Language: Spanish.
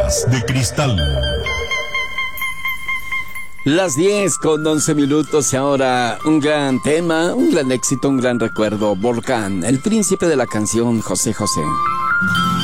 Bolas de Cristal. Las 10:11 y ahora un gran tema, un gran éxito, un gran recuerdo. Volcán, el príncipe de la canción, José José.